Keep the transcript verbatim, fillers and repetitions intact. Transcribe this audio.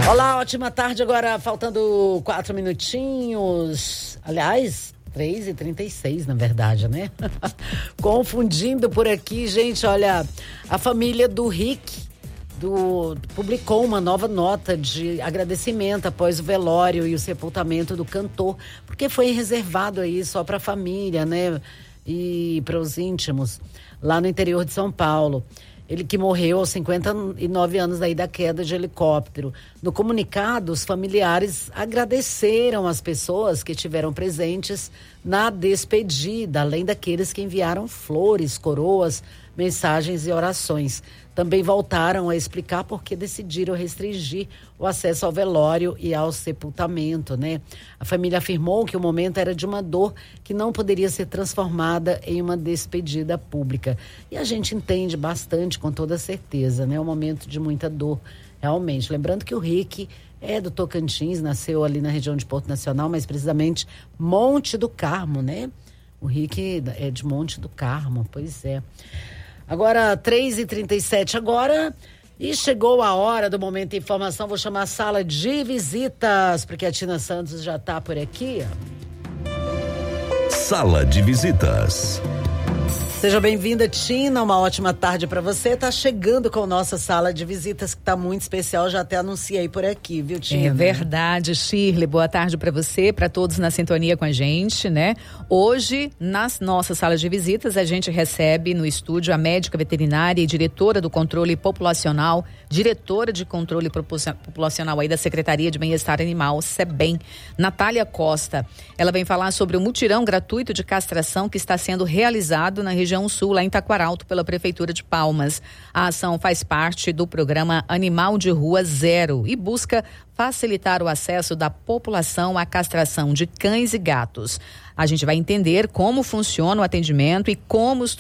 Olá, ótima tarde. Agora faltando quatro minutinhos. Aliás, três e trinta e seis, na verdade, né? Confundindo por aqui, gente. Olha, a família do Rick do, publicou uma nova nota de agradecimento após o velório e o sepultamento do cantor, porque foi reservado aí só para a família, né? E para os íntimos, lá no interior de São Paulo. Ele que morreu aos cinquenta e nove anos daí da queda de helicóptero. No comunicado, os familiares agradeceram as pessoas que estiveram presentes na despedida, além daqueles que enviaram flores, coroas, mensagens e orações. Também voltaram a explicar por que decidiram restringir o acesso ao velório e ao sepultamento, né? A família afirmou que o momento era de uma dor que não poderia ser transformada em uma despedida pública. E a gente entende bastante, com toda certeza, né? É um momento de muita dor, realmente. Lembrando que o Rick é do Tocantins, nasceu ali na região de Porto Nacional, mas precisamente Monte do Carmo, né? O Rick é de Monte do Carmo, pois é. Agora, três e trinta e sete agora, e chegou a hora do Momento de Informação. Vou chamar a sala de visitas, porque a Tina Santos já está por aqui. Sala de visitas. Seja bem-vinda, Tina, uma ótima tarde para você. Tá chegando com a nossa sala de visitas, que tá muito especial, já até anunciei por aqui, viu, Tina? É verdade, Shirley, boa tarde para você, para todos na sintonia com a gente, né? Hoje, nas nossas salas de visitas, a gente recebe no estúdio a médica veterinária e diretora do controle populacional, diretora de controle populacional aí da Secretaria de Bem-Estar Animal, SEBEM, Natália Costa. Ela vem falar sobre o mutirão gratuito de castração que está sendo realizado na região sul, lá em Taquaralto, pela Prefeitura de Palmas. A ação faz parte do programa Animal de Rua Zero e busca facilitar o acesso da população à castração de cães e gatos. A gente vai entender como funciona o atendimento e como os